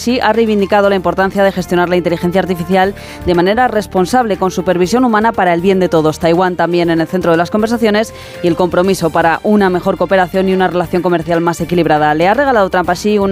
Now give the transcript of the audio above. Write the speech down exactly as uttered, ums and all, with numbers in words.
Xi ha reivindicado la importancia de gestionar la inteligencia artificial de manera responsable, con supervisión humana para el bien de todos. Taiwán también en el centro de las conversaciones y el compromiso para una mejor cooperación y una relación comercial más equilibrada. Le ha regalado Trump a Xi una